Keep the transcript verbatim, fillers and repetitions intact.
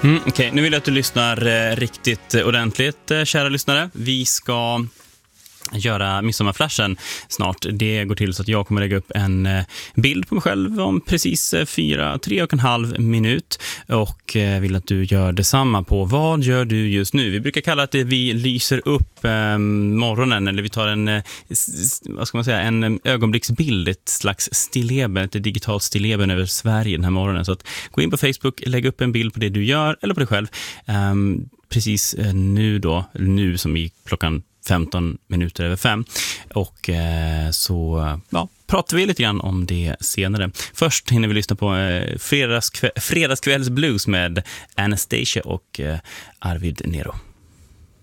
Mm, Okej, okay. Nu vill jag att du lyssnar eh, riktigt eh, ordentligt, eh, kära lyssnare. Vi ska göra midsommarflashen snart. Det går till så att jag kommer lägga upp en eh, bild på mig själv om precis eh, fyra, tre och en halv minut och eh, vill att du gör detsamma på vad gör du just nu. Vi brukar kalla det vi lyser upp eh, morgonen, eller vi tar en eh, s- vad ska man säga, en ögonblicksbild, ett slags stilleben, ett digitalt stilleben över Sverige den här morgonen. Så att gå in på Facebook, lägg upp en bild på det du gör eller på dig själv. Eh, precis eh, nu då, nu som i klockan femton minuter över fem. Och eh, så ja, pratar vi lite grann om det senare. Först hinner vi lyssna på eh, fredagskväll, fredagskvälls blues med Anastasia och eh, Arvid Nero.